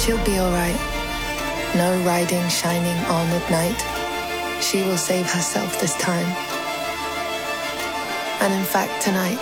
She'll be all right. No riding shining armored knight. She will save herself this time. And in fact, tonight,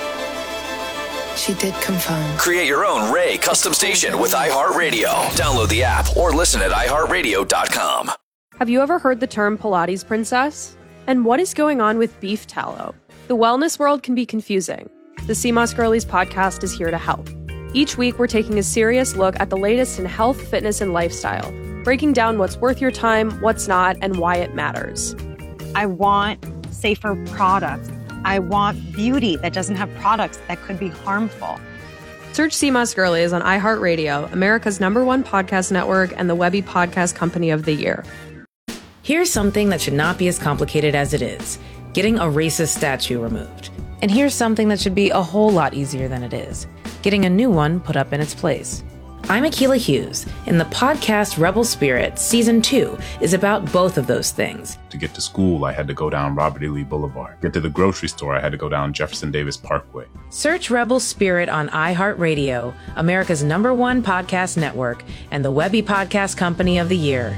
she did confirm. Create your own Ray custom station with iHeartRadio. Download the app or listen at iHeartRadio.com. Have you ever heard the term Pilates princess? And what is going on with beef tallow? The wellness world can be confusing. The CMOS Girlies podcast is here to help. Each week, we're taking a serious look at the latest in health, fitness, and lifestyle, breaking down what's worth your time, what's not, and why it matters. I want safer products. I want beauty that doesn't have products that could be harmful. Search CMOS Girlies on iHeartRadio, America's #1 podcast network, and the Webby Podcast Company of the Year. Here's something that should not be as complicated as it is: getting a racist statue removed. And here's something that should be a whole lot easier than it is: getting a new one put up in its place. I'm Akilah Hughes, and the podcast Rebel Spirit Season 2 is about both of those things. To get to school, I had to go down Robert E. Lee Boulevard. Get to the grocery store, I had to go down Jefferson Davis Parkway. Search Rebel Spirit on iHeartRadio, America's #1 podcast network, and the Webby Podcast Company of the Year.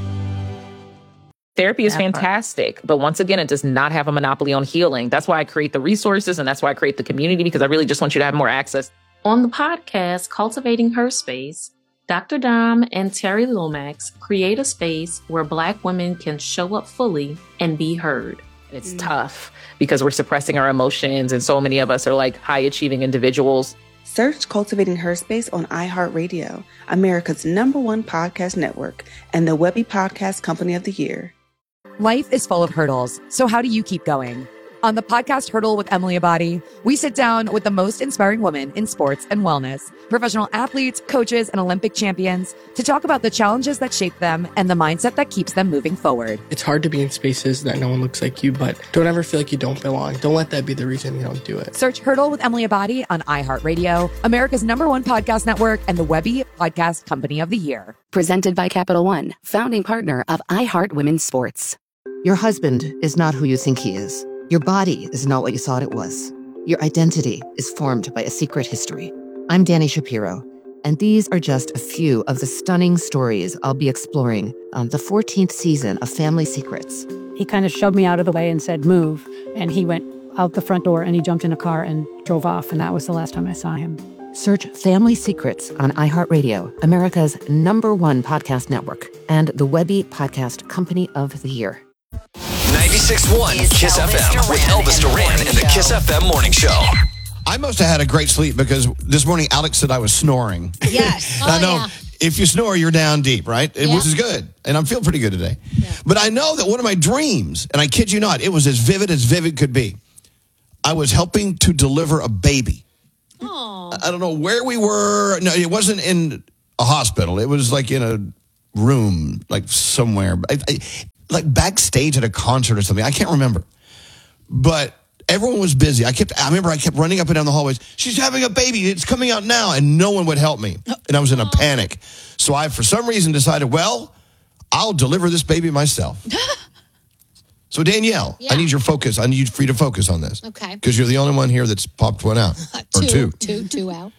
Therapy is fantastic, but once again, it does not have a monopoly on healing. That's why I create the resources, and that's why I create the community, because I really just want you to have more access. On the podcast, Cultivating Her Space, Dr. Dom and Terry Lomax create a space where Black women can show up fully and be heard. It's tough because we're suppressing our emotions, and so many of us are like high-achieving individuals. Search Cultivating Her Space on iHeartRadio, America's #1 podcast network, and the Webby Podcast Company of the Year. Life is full of hurdles, so how do you keep going? On the podcast Hurdle with Emily Abadi, we sit down with the most inspiring women in sports and wellness, professional athletes, coaches, and Olympic champions to talk about the challenges that shape them and the mindset that keeps them moving forward. It's hard to be in spaces that no one looks like you, but don't ever feel like you don't belong. Don't let that be the reason you don't do it. Search Hurdle with Emily Abadi on iHeartRadio, America's #1 podcast network, and the Webby Podcast Company of the Year. Presented by Capital One, founding partner of iHeart Women's Sports. Your husband is not who you think he is. Your body is not what you thought it was. Your identity is formed by a secret history. I'm Dani Shapiro, and these are just a few of the stunning stories I'll be exploring on the 14th season of Family Secrets. He kind of shoved me out of the way and said, move. And he went out the front door and he jumped in a car and drove off. And that was the last time I saw him. Search Family Secrets on iHeartRadio, America's #1 podcast network, and the Webby Podcast Company of the Year. 96.1 Kiss FM with Elvis Duran and the Kiss FM Morning Show. I must have had a great sleep because this morning Alex said I was snoring. Yes. I know if you snore, you're down deep, right? Yeah. Which is good. And I'm feeling pretty good today. Yeah. But I know that one of my dreams, and I kid you not, it was as vivid could be. I was helping to deliver a baby. Oh. I don't know where we were. No, it wasn't in a hospital. It was like in a room, like somewhere. Like backstage at a concert or something. I can't remember. But everyone was busy. I remember I kept running up and down the hallways. She's having a baby. It's coming out now. And no one would help me. And I was in a panic. So I, for some reason, decided, well, I'll deliver this baby myself. So Danielle, I need your focus. I need for you to focus on this. Okay. Because you're the only one here that's popped one out. Or two. Two out.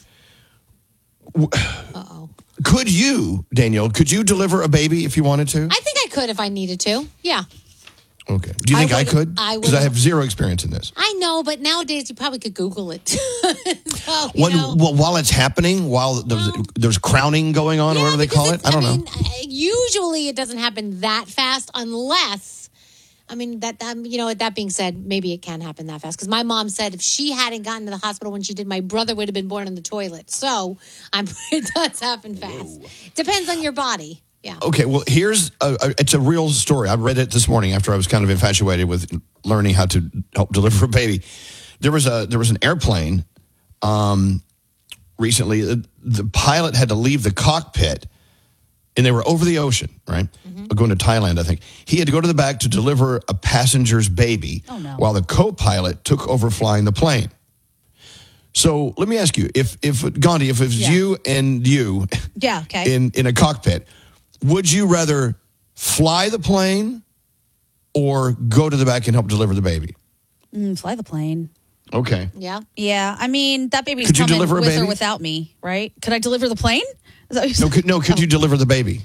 Uh-oh. Could you, Danielle, deliver a baby if you wanted to? I think I could if I needed to. Yeah. Okay. Do you think I could? Because I have zero experience in this. I know, but nowadays you probably could Google it. So, while it's happening, while there's crowning going on, or whatever they call it, I don't know. Usually it doesn't happen that fast unless... that being said, maybe it can happen that fast. Because my mom said if she hadn't gotten to the hospital when she did, my brother would have been born in the toilet. So it does happen fast. Depends on your body. Yeah. Okay, well, it's a real story. I read it this morning after I was kind of infatuated with learning how to help deliver a baby. There was an airplane recently. The pilot had to leave the cockpit, and they were over the ocean, right? Going to Thailand, I think. He had to go to the back to deliver a passenger's baby while the co-pilot took over flying the plane. So let me ask you, if Gandhi, if it was you and you in a cockpit, would you rather fly the plane or go to the back and help deliver the baby? Fly the plane. Okay. Yeah. Yeah. I mean, that baby's Could you coming deliver a with baby? or without me, right? Could I deliver the plane? Is that what you're saying? Could you deliver the baby?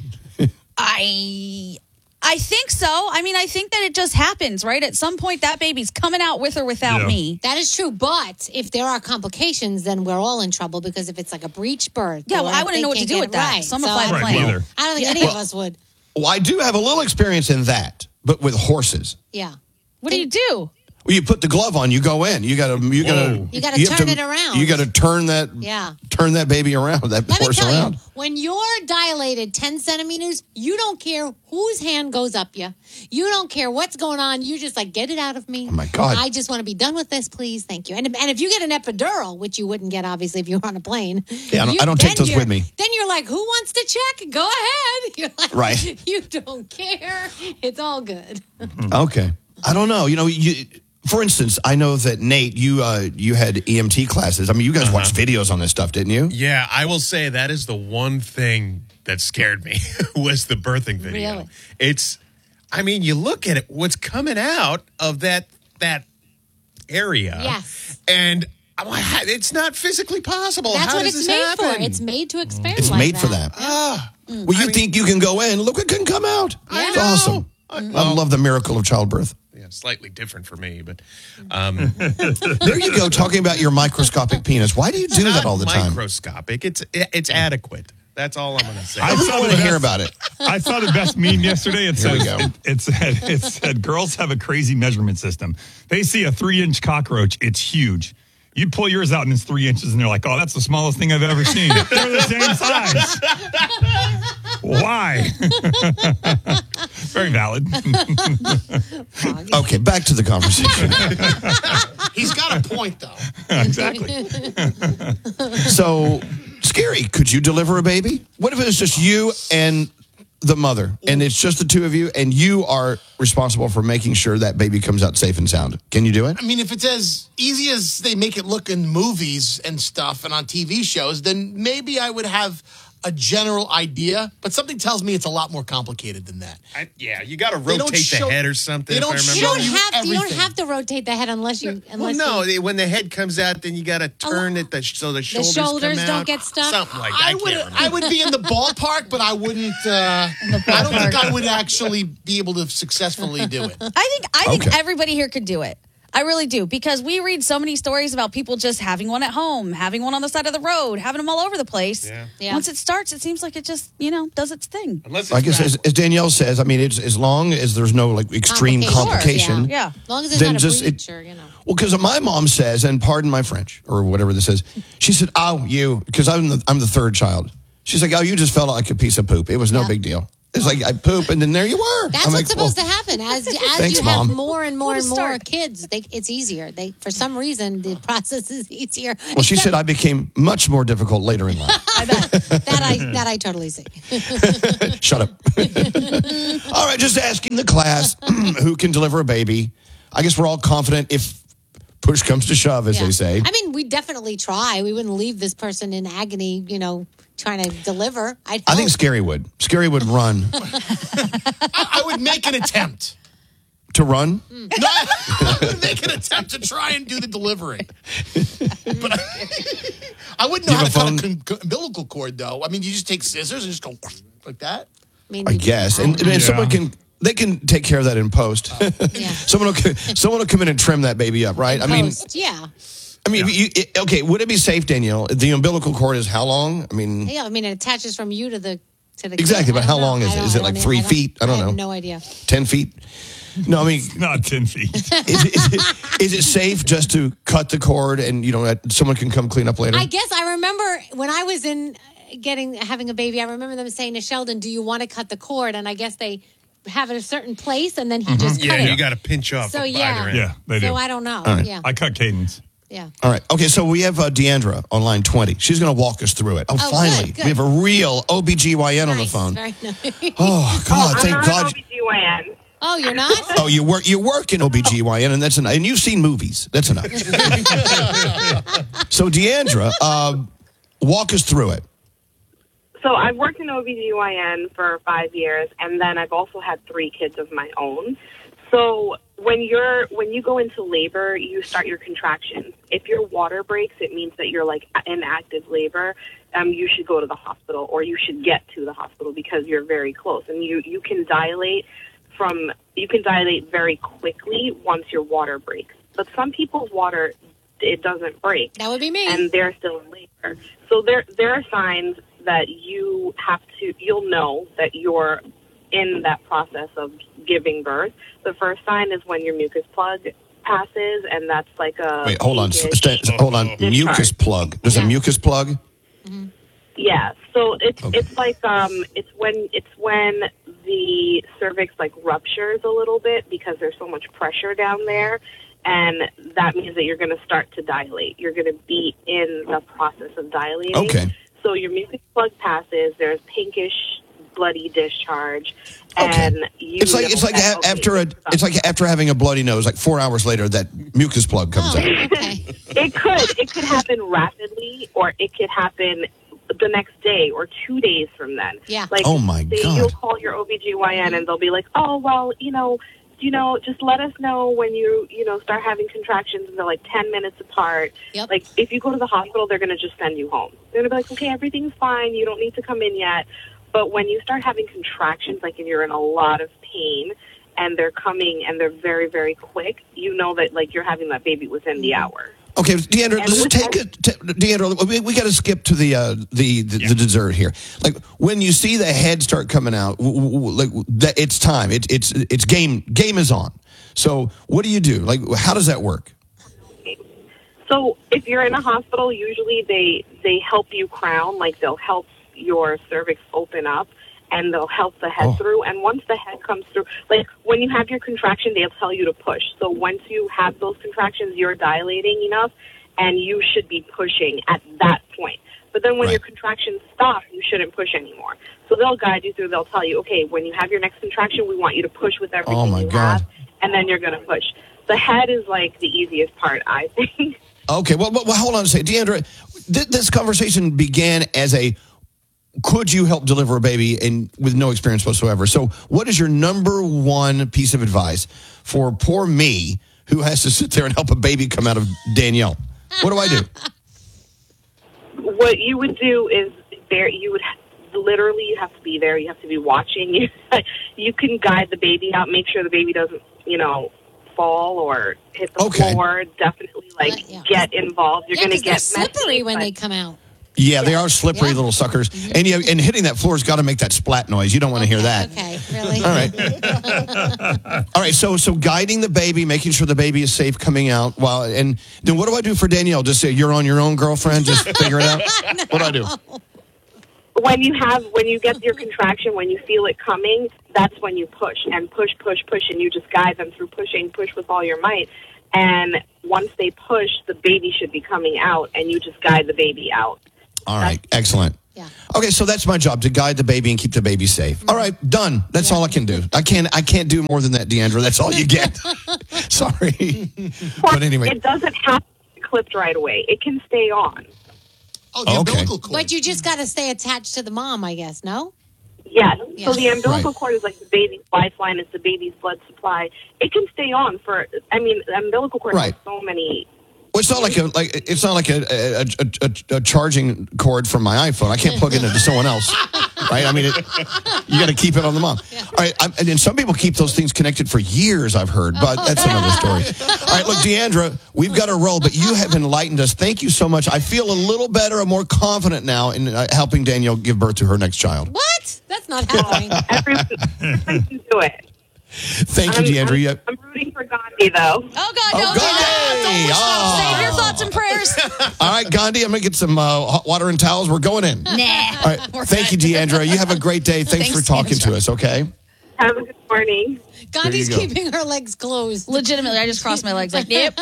I think so. I mean, I think that it just happens, right? At some point, that baby's coming out with or without me. That is true. But if there are complications, then we're all in trouble because if it's like a breech birth. Yeah, well, or I if wouldn't they know what to can't do get with it that. right. So I'm gonna fly the Right, plane. neither. I don't think any of us would. Well, I do have a little experience in that, but with horses. Yeah. What do you do? Well, you put the glove on, you go in. You gotta You gotta have turn it around. You gotta turn that baby around, that Let me horse tell around. you, when you're dilated 10 centimeters, you don't care whose hand goes up you. You don't care what's going on. You just like, get it out of me. Oh, my God. I just want to be done with this, please. Thank you. And if you get an epidural, which you wouldn't get, obviously, if you were on a plane. Yeah, I don't take those with me. Then you're like, who wants to check? Go ahead. You're like, Right. You don't care. It's all good. Okay. I don't know. For instance, I know that Nate, you had EMT classes. I mean, you guys watched videos on this stuff, didn't you? Yeah, I will say that is the one thing that scared me was the birthing video. Really? You look at it, what's coming out of that area. Yes. And I'm like, it's not physically possible. That's How what does it's this made happen? for. It's made to expand It's like made for that. that. Well, you think you can go in. Look what can come out. It's awesome. I love the miracle of childbirth. Yeah, slightly different for me, but there you go, talking about your microscopic penis. Why do you do that all the time? Microscopic. It's adequate. That's all I'm going to say. I don't want to hear about it. I saw the best meme yesterday. It Here we says, go. it said, girls have a crazy measurement system. They see a 3-inch cockroach. It's huge. You pull yours out and it's 3 inches, and they're like, oh, that's the smallest thing I've ever seen. They're the same size. Why? Very valid. Okay, back to the conversation. He's got a point, though. Exactly. So, Scary, could you deliver a baby? What if it was just you and the mother, and it's just the two of you, and you are responsible for making sure that baby comes out safe and sound? Can you do it? I mean, if it's as easy as they make it look in movies and stuff and on TV shows, then maybe I would have a general idea, but something tells me it's a lot more complicated than that. You got to rotate the head or something. They don't if I show remember. You don't have to rotate the head unless you. When the head comes out, then you got to turn it so the shoulders come don't out. get stuck. Something like that. I would be in the ballpark, but I wouldn't. I don't think I would actually be able to successfully do it. I think everybody here could do it. I really do, because we read so many stories about people just having one at home, having one on the side of the road, having them all over the place. Yeah. Once it starts, it seems like it just, does its thing. I guess, as Danielle says, I mean, it's as long as there's no extreme complication. Yeah. As long as it's then not just a breach or, Well, because my mom says, and pardon my French or whatever this is, she said, "Oh, you," because I'm the third child. She's like, "Oh, you just felt like a piece of poop. It was no big deal." It's like I poop, and then there you were. That's what's supposed to happen. As thanks, you have Mom. more and more and more kids, it's easier. For some reason, the process is easier. Well, she said I became much more difficult later in life. I bet. That I totally see. Shut up. All right, just asking the class who can deliver a baby. I guess we're all confident if push comes to shove, as they say. I mean, we definitely try. We wouldn't leave this person in agony, trying to deliver. I think Scary would. Scary would run. I would make an attempt. To run? No, I would make an attempt to try and do the delivery. But I wouldn't know how to cut a umbilical cord, though. I mean, you just take scissors and just go like that? I guess. And someone can... They can take care of that in post. Someone will come in and trim that baby up, right? Okay, would it be safe, Danielle? The umbilical cord is how long? I mean... Yeah, it attaches from you to the Exactly, kid. but how long is it? Is it like 3 feet? I don't know. I have no idea. 10 feet? No, I mean... Not 10 feet. Is it safe just to cut the cord and, someone can come clean up later? I guess I remember when I was having a baby, I remember them saying to Sheldon, do you want to cut the cord? And I guess they have it a certain place, and then he just cut it. You got to pinch off either end. Yeah, they do. So I don't know. Right. Yeah. I cut Cadence. Yeah. All right. Okay, so we have Deandra on line 20. She's going to walk us through it. Finally. Good. We have a real OBGYN on the phone. Very nice. Oh, God, thank God. OBGYN. Oh, you're not? Oh, you work in OBGYN, and that's enough. And you've seen movies. That's enough. So, Deandra, walk us through it. So I've worked in OBGYN for 5 years, and then I've also had 3 kids of my own. So when you go into labor, you start your contractions. If your water breaks, it means that you're like in active labor. You should go to the hospital, or you should get to the hospital because you're very close, and you can dilate very quickly once your water breaks. But some people's water, it doesn't break. That would be me. And they're still in labor. So there are signs that you'll know that you're in that process of giving birth. The first sign is when your mucus plug passes, and that's like a... Wait, hold on. Hold on. Mucus plug. There's a mucus plug? Mm-hmm. Yeah. So it's like it's when the cervix like ruptures a little bit because there's so much pressure down there, and that means that you're going to start to dilate. You're going to be in the process of dilating. Okay. So your mucus plug passes. There's pinkish, bloody discharge, and It's like after having a bloody nose, like 4 hours later, that mucus plug comes out. Okay. It could happen rapidly, or it could happen the next day or 2 days from then. Yeah. Like, oh my God. You'll call your OBGYN and they'll be like, oh, well, just let us know when you start having contractions, and they're like 10 minutes apart. Yep. Like, if you go to the hospital, they're going to just send you home. They're going to be like, okay, everything's fine. You don't need to come in yet. But when you start having contractions, like if you're in a lot of pain and they're coming and they're very, very quick, you know that like you're having that baby within the hour. Okay, Deandra, Deandra, we got to skip to the dessert here. Like when you see the head start coming out, like it's time. It's game is on. So what do you do? Like how does that work? So if you're in a hospital, usually they help you crown, like they'll help your cervix open up, and they'll help the head through. And once the head comes through, like when you have your contraction, they'll tell you to push. So once you have those contractions, you're dilating enough, and you should be pushing at that point. But then when your contractions stop, you shouldn't push anymore. So they'll guide you through. They'll tell you, okay, when you have your next contraction, we want you to push with everything you have, and then you're going to push. The head is like the easiest part, I think. Okay, well hold on a second. Deandra, this conversation began as a could you help deliver a baby and with no experience whatsoever? So what is your number one piece of advice for poor me who has to sit there and help a baby come out of Danielle? What do I do? What you would do is you have to be there. You have to be watching. You can guide the baby out, make sure the baby doesn't, fall or hit the floor. Definitely get involved. You're going to get slippery when they come out. Yeah, they are slippery little suckers. And and hitting that floor's got to make that splat noise. You don't want to hear that. Okay, really? All right. All right, so guiding the baby, making sure the baby is safe coming out. And then what do I do for Danielle? Just say, you're on your own, girlfriend? Just figure it out? No. What do I do? When you get your contraction, when you feel it coming, that's when you push, and push, and you just guide them through pushing, push with all your might. And once they push, the baby should be coming out, and you just guide the baby out. All right, excellent. Yeah. Okay, so that's my job, to guide the baby and keep the baby safe. Mm-hmm. All right, done. That's all I can do. I can't do more than that, Deandra. That's all you get. Sorry. But anyway. It doesn't have to be clipped right away. It can stay on. Oh, the umbilical cord. But you just got to stay attached to the mom, I guess, no? Yes. Yeah. So the umbilical cord is like the baby's lifeline. It's the baby's blood supply. It can stay on the umbilical cord has so many... Well, it's not like a charging cord from my iPhone. I can't plug it into someone else, right? I mean, you got to keep it on the mom. Yeah. All right, and some people keep those things connected for years, I've heard, but that's another story. All right, look, Deandra, we've got to roll, but you have enlightened us. Thank you so much. I feel a little better and more confident now in helping Danielle give birth to her next child. What? That's not happening. Everyone can do it. Thank you, Deandra. I'm rooting for Gandhi, though. Oh, God, no. Don't save your thoughts and prayers. All right, Gandhi, I'm going to get some hot water and towels. We're going in. Nah. All right. Thank you, Deandra. You have a great day. Thanks for talking to us, okay? Have a good morning. Gandhi's keeping her legs closed. Legitimately, I just crossed my legs like, nope.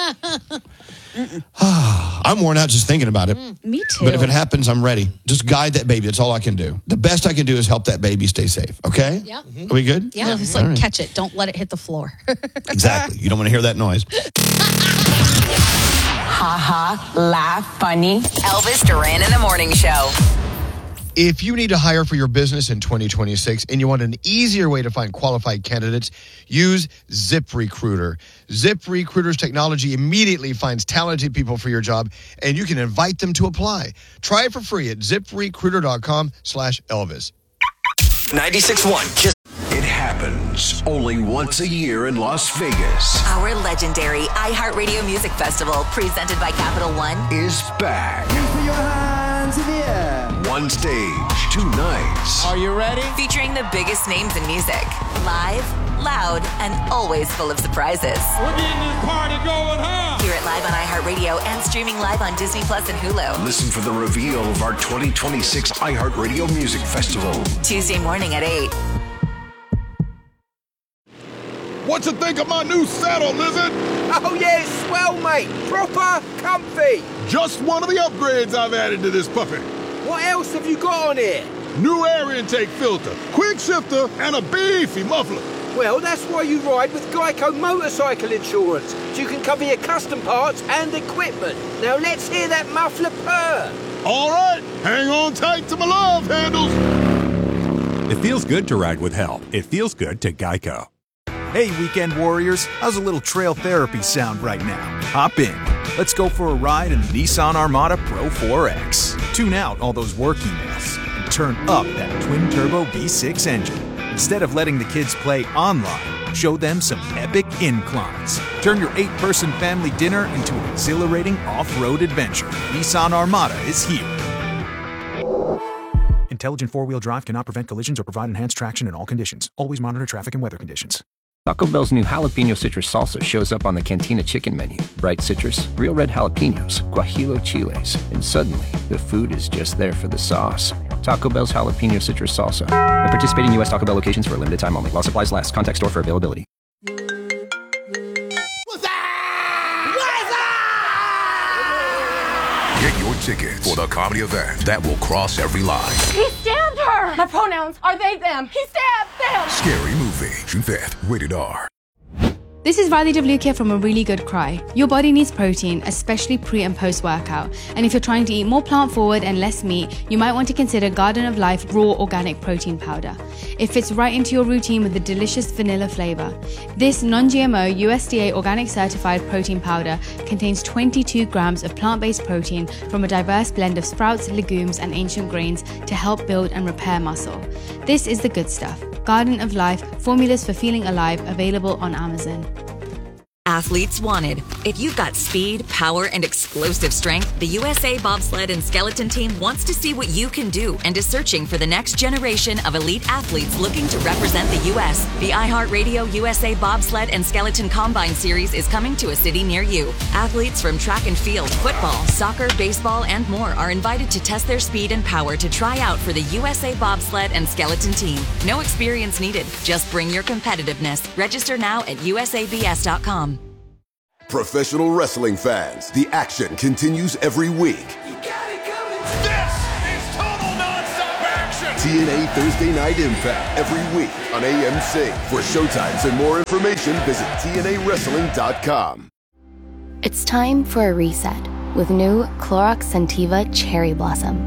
I'm worn out just thinking about it. Me too. But if it happens, I'm ready. Just guide that baby. That's all I can do. The best I can do is help that baby stay safe. Okay? Yeah. Mm-hmm. Are we good? Yeah. Just catch it. Don't let it hit the floor. Exactly. You don't want to hear that noise. Ha ha, laugh, funny. Elvis Duran in the Morning Show. If you need to hire for your business in 2026 and you want an easier way to find qualified candidates, use ZipRecruiter. ZipRecruiter's technology immediately finds talented people for your job, and you can invite them to apply. Try it for free at ZipRecruiter.com/Elvis. 96.1. It happens only once a year in Las Vegas. Our legendary iHeartRadio Music Festival, presented by Capital One, is back. Put your hands in the air. One stage, 2 nights. Are you ready? Featuring the biggest names in music. Live, loud, and always full of surprises. We're getting this party going, huh? Hear it live on iHeartRadio and streaming live on Disney Plus and Hulu. Listen for the reveal of our 2026 iHeartRadio Music Festival. Tuesday morning at 8. What you think of my new saddle, Lizard? Oh, yeah, it's swell, mate. Proper comfy. Just one of the upgrades I've added to this puppy. What else have you got on here? New air intake filter, quick shifter, and a beefy muffler. Well, that's why you ride with Geico Motorcycle Insurance, so you can cover your custom parts and equipment. Now let's hear that muffler purr. All right, hang on tight to my love handles. It feels good to ride with help. It feels good to Geico. Hey, weekend warriors, how's a little trail therapy sound right now? Hop in. Let's go for a ride in the Nissan Armada Pro 4X. Tune out all those work emails and turn up that twin-turbo V6 engine. Instead of letting the kids play online, show them some epic inclines. Turn your 8-person family dinner into an exhilarating off-road adventure. Nissan Armada is here. Intelligent four-wheel drive cannot prevent collisions or provide enhanced traction in all conditions. Always monitor traffic and weather conditions. Taco Bell's new jalapeno citrus salsa shows up on the Cantina chicken menu. Bright citrus, real red jalapenos, guajillo chiles, and suddenly the food is just there for the sauce. Taco Bell's jalapeno citrus salsa. At participating U.S. Taco Bell locations for a limited time only. While supplies last. Contact store for availability. Get your tickets for the comedy event that will cross every line. He stabbed her! My pronouns are they, them. He stabbed them! Scary Movie, June 5th, rated R. This is Riley Devlukia from A Really Good Cry. Your body needs protein, especially pre and post workout. And if you're trying to eat more plant forward and less meat, you might want to consider Garden of Life Raw Organic Protein Powder. It fits right into your routine with a delicious vanilla flavor. This non-GMO USDA organic certified protein powder contains 22 grams of plant-based protein from a diverse blend of sprouts, legumes, and ancient grains to help build and repair muscle. This is the good stuff. Garden of Life, formulas for feeling alive, available on Amazon. Athletes wanted. If you've got speed, power, and explosive strength, the USA Bobsled and Skeleton Team wants to see what you can do and is searching for the next generation of elite athletes looking to represent the U.S. The iHeartRadio USA Bobsled and Skeleton Combine Series is coming to a city near you. Athletes from track and field, football, soccer, baseball, and more are invited to test their speed and power to try out for the USA Bobsled and Skeleton Team. No experience needed. Just bring your competitiveness. Register now at usabs.com. Professional wrestling fans, the action continues every week. This is total nonstop action. TNA Thursday Night Impact every week on AMC. For showtimes and more information, visit TNAWrestling.com. It's time for a reset with new Clorox Scentiva Cherry Blossom.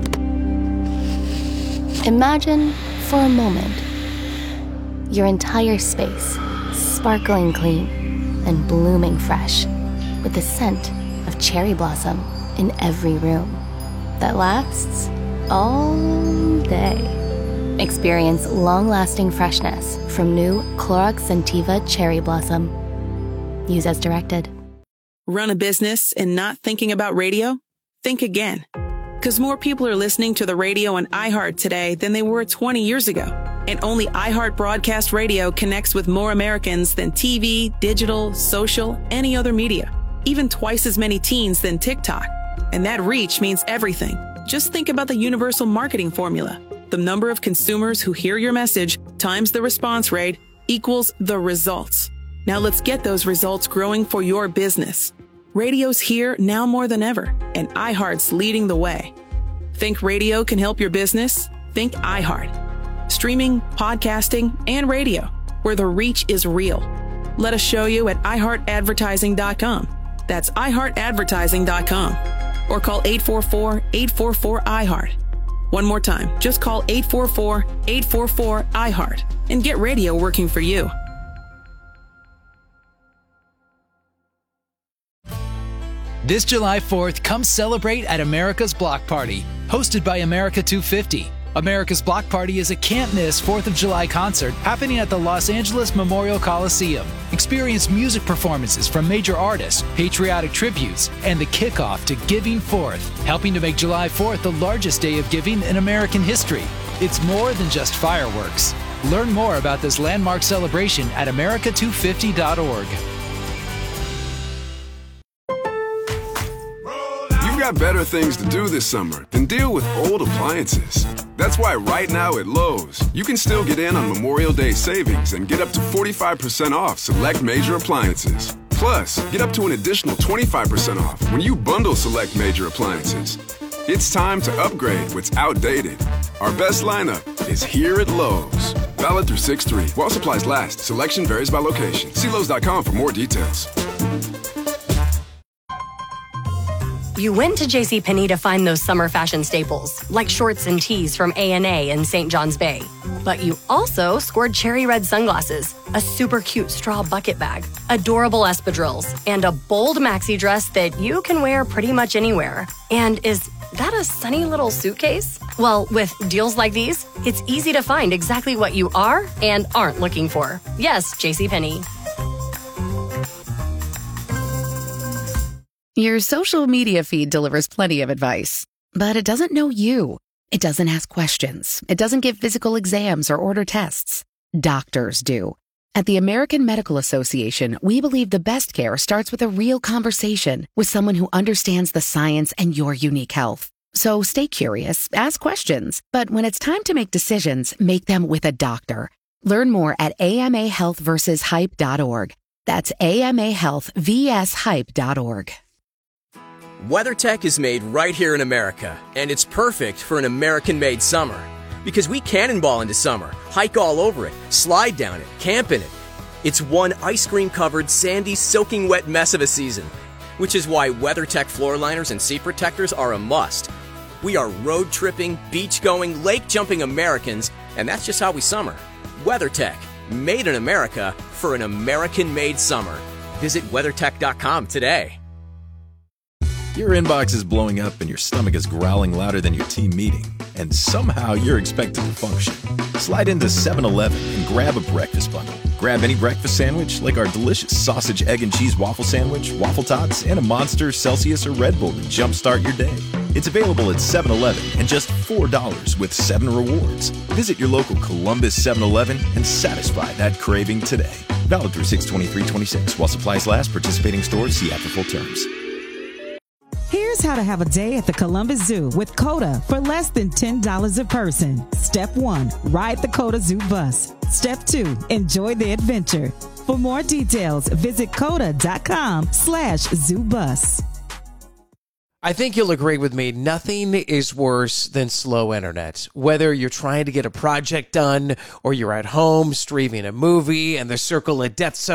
Imagine for a moment your entire space sparkling clean and blooming fresh, with the scent of cherry blossom in every room that lasts all day. Experience long-lasting freshness from new Clorox Scentiva Cherry Blossom. Use as directed. Run a business and not thinking about radio? Think again. Because more people are listening to the radio on iHeart today than they were 20 years ago. And only iHeart Broadcast Radio connects with more Americans than TV, digital, social, any other media. Even twice as many teens than TikTok. And that reach means everything. Just think about the universal marketing formula. The number of consumers who hear your message times the response rate equals the results. Now let's get those results growing for your business. Radio's here now more than ever, and iHeart's leading the way. Think radio can help your business? Think iHeart. Streaming, podcasting, and radio, where the reach is real. Let us show you at iHeartAdvertising.com. That's iHeartAdvertising.com. Or call 844-844-iHeart. One more time, just call 844-844-IHEART and get radio working for you. This July 4th, come celebrate at America's Block Party, hosted by America 250. America's Block Party is a can't-miss 4th of July concert happening at the Los Angeles Memorial Coliseum. Experience music performances from major artists, patriotic tributes, and the kickoff to Giving Forth, helping to make July 4th the largest day of giving in American history. It's more than just fireworks. Learn more about this landmark celebration at america250.org. You've got better things to do this summer than deal with old appliances. That's why right now at Lowe's, you can still get in on Memorial Day savings and get up to 45% off select major appliances. Plus, get up to an additional 25% off when you bundle select major appliances. It's time to upgrade what's outdated. Our best lineup is here at Lowe's. Valid through 6/3. While supplies last. Selection varies by location. See Lowe's.com for more details. You went to JCPenney to find those summer fashion staples, like shorts and tees from A&A in St. John's Bay. But you also scored cherry red sunglasses, a super cute straw bucket bag, adorable espadrilles, and a bold maxi dress that you can wear pretty much anywhere. And is that a sunny little suitcase? Well, with deals like these, it's easy to find exactly what you are and aren't looking for. Yes, JCPenney. Your social media feed delivers plenty of advice, but it doesn't know you. It doesn't ask questions. It doesn't give physical exams or order tests. Doctors do. At the American Medical Association, we believe the best care starts with a real conversation with someone who understands the science and your unique health. So stay curious, ask questions, but when it's time to make decisions, make them with a doctor. Learn more at amahealthversushype.org. That's amahealthvshype.org. WeatherTech is made right here in America, and it's perfect for an American-made summer. Because we cannonball into summer, hike all over it, slide down it, camp in it. It's one ice cream-covered, sandy, soaking wet mess of a season, which is why WeatherTech floor liners and seat protectors are a must. We are road-tripping, beach-going, lake-jumping Americans, and that's just how we summer. WeatherTech, made in America for an American-made summer. Visit WeatherTech.com today. Your inbox is blowing up and your stomach is growling louder than your team meeting, and somehow you're expected to function. Slide into 7-Eleven and grab a breakfast bundle. Grab any breakfast sandwich like our delicious sausage, egg, and cheese waffle sandwich, waffle tots, and a Monster, Celsius, or Red Bull to jumpstart your day. It's available at 7-Eleven and just $4 with 7 rewards. Visit your local Columbus 7-Eleven and satisfy that craving today. Valid through 6/23/26. While supplies last, participating stores see app for full terms. Here's how to have a day at the Columbus Zoo with COTA for less than $10 a person. Step 1, ride the COTA Zoo bus. Step 2, enjoy the adventure. For more details, visit COTA.com/ZooBus. I think you'll agree with me, nothing is worse than slow internet. Whether you're trying to get a project done or you're at home streaming a movie and the circle of death